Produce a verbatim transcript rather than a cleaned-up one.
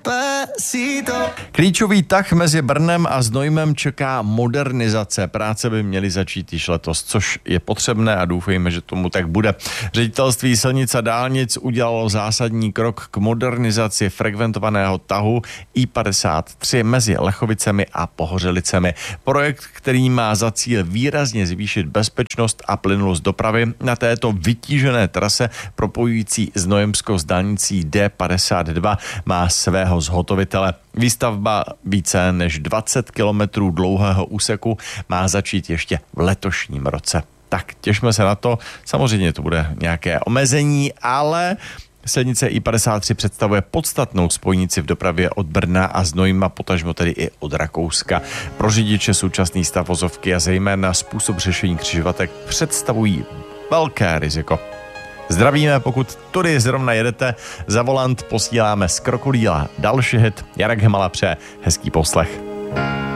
Klíčový tah mezi Brnem a Znojmem čeká modernizace. Práce by měly začít již letos, což je potřebné a doufejme, že tomu tak bude. Ředitelství silnic a dálnic udělalo zásadní krok k modernizaci frekventovaného tahu I padesát tři mezi Lechovicemi a Pohořelicemi. Projekt, který má za cíl výrazně zvýšit bezpečnost a plynulost dopravy na této vytížené trase propojující Znojemsko s dálnicí D padesát dva, má svého zhotovitele. Výstavba více než dvacet kilometrů dlouhého úseku má začít ještě v letošním roce. Tak těšme se na to. Samozřejmě to bude nějaké omezení, ale silnice I padesát tři představuje podstatnou spojnici v dopravě od Brna a Znojma, potažmo tedy i od Rakouska. Pro řidiče současný stav vozovky a zejména způsob řešení křižovatek představují velké riziko. Zdravíme, pokud tudy zrovna jedete, za volant posíláme z Krokodýla další hit. Jarek Hemala přeje hezký poslech.